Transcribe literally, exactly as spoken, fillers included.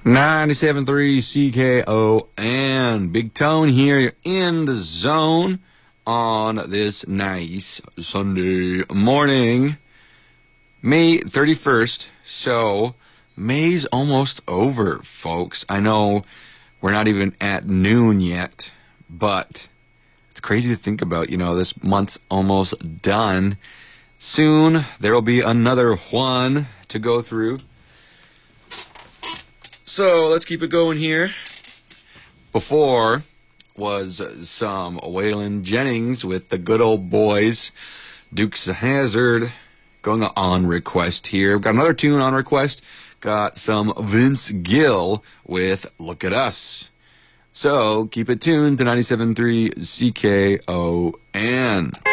ninety-seven point three C K O and Big Tone here. You're in the zone on this nice Sunday morning, May thirty-first. So May's almost over, folks. I know we're not even at noon yet, but it's crazy to think about. You know, this month's almost done. Soon there will be another one to go through. So let's keep it going here. Before was some Waylon Jennings with the Good Old Boys. Dukes of Hazzard going on request here. Got another tune on request. Got some Vince Gill with Look at Us. So keep it tuned to ninety-seven point three C K O N.